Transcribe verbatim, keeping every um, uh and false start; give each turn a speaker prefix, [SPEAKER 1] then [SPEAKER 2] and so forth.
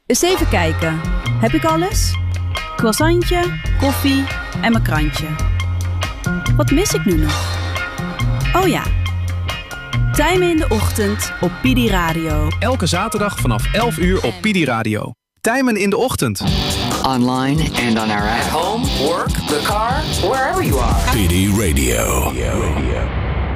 [SPEAKER 1] Eens even kijken. Heb ik alles? Croissantje, koffie en mijn krantje. Wat mis ik nu nog? Oh ja. Tijmen in de ochtend op P D Radio.
[SPEAKER 2] Elke zaterdag vanaf elf uur op P D Radio. Tijmen in de ochtend.
[SPEAKER 3] Online and on our app.
[SPEAKER 4] At home, work, the car, wherever you are.
[SPEAKER 5] P D Radio.